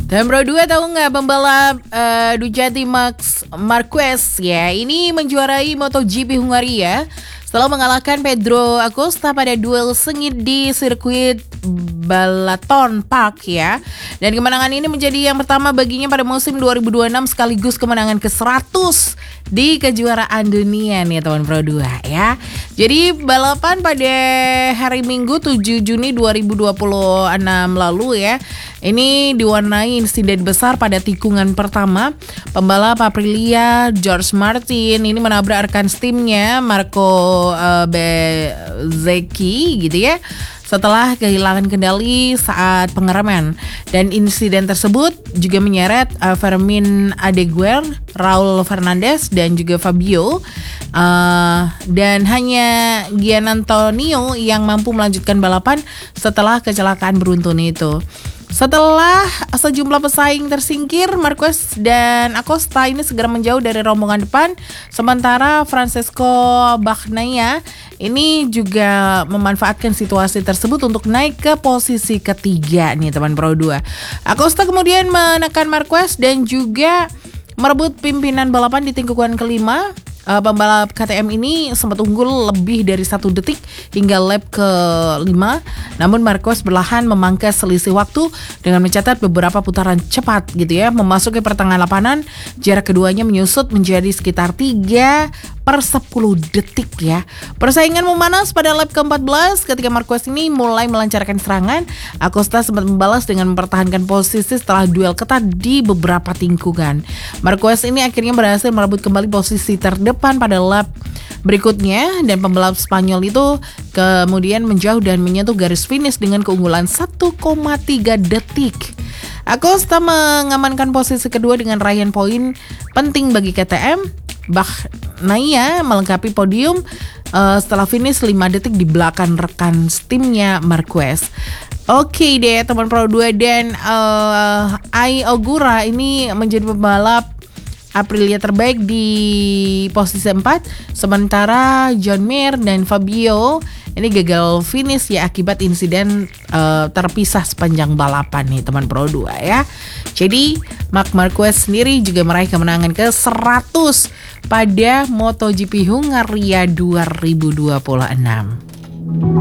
Dan Bro 2 tahu nggak pembalap Ducati Max Marquez ya ini menjuarai MotoGP Hungaria setelah mengalahkan Pedro Acosta pada duel sengit di sirkuit Balaton Park ya. Dan kemenangan ini menjadi yang pertama baginya pada musim 2026 sekaligus kemenangan ke-100 di kejuaraan dunia nih teman Pro 2 ya. Jadi balapan pada hari Minggu 7 Juni 2026 lalu ya. Ini diwarnai insiden besar pada tikungan pertama. Pembalap Aprilia George Martin ini menabrak rekan timnya Marco Bezzecchi gitu ya, setelah kehilangan kendali saat pengereman. Dan insiden tersebut juga menyeret Fermin Adeguer, Raul Fernandez dan juga Fabio. Dan hanya Gian Antonio yang mampu melanjutkan balapan setelah kecelakaan beruntun itu. Setelah sejumlah pesaing tersingkir, Marquez dan Acosta ini segera menjauh dari rombongan depan. Sementara Francesco Bagnaia ini juga memanfaatkan situasi tersebut untuk naik ke posisi ketiga nih teman Pro 2. Acosta kemudian menekan Marquez dan juga merebut pimpinan balapan di tikungan kelima. Pembalap KTM ini sempat unggul lebih dari 1 detik hingga lap ke-5. Namun Marquez berlahan memangkas selisih waktu dengan mencatat beberapa putaran cepat gitu ya. Memasuki pertengahan lapangan, jarak keduanya menyusut menjadi sekitar 3/10 detik ya. Persaingan memanas pada lap ke-14 ketika Marquez ini mulai melancarkan serangan. Acosta sempat membalas dengan mempertahankan posisi setelah duel ketat di beberapa tikungan. Marquez ini akhirnya berhasil merebut kembali posisi terdepan pada lap berikutnya dan pembalap Spanyol itu kemudian menjauh dan menyentuh garis finish dengan keunggulan 1,3 detik. Acosta mengamankan posisi kedua dengan raihan poin penting bagi KTM. Bagnaia melengkapi podium setelah finish 5 detik di belakang rekan timnya Marquez. Oke deh teman Pro 2, dan Ai Ogura ini menjadi pembalap Aprilia terbaik di posisi 4, sementara John Mir dan Fabio ini gagal finish ya akibat insiden terpisah sepanjang balapan nih teman Pro 2 ya. Jadi Marc Marquez sendiri juga meraih kemenangan ke-100 pada MotoGP Hungaria 2026.